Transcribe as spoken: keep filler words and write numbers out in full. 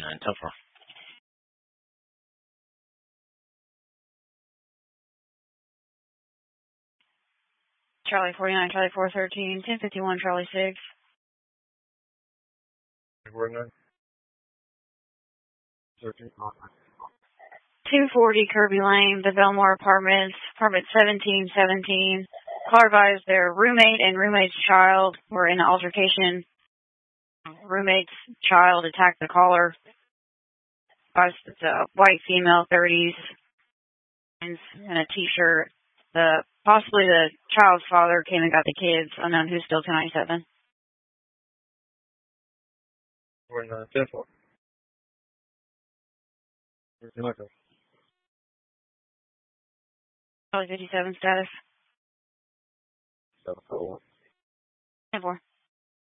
forty-nine, ten four. Charlie forty-nine, Charlie four thirteen, ten fifty-one, Charlie six. forty-nine. thirteen. two forty Kirby Lane, the Belmore Apartments, apartment seventeen seventeen. Caller advised their roommate and roommate's child were in an altercation. Roommate's child attacked the caller. It's a white female, thirties, and a t-shirt. The possibly the child's father came and got the kids. Unknown who's still two ninety-seven. forty-nine, ten four. Charlie fifty-seven status. seven four one. ten four.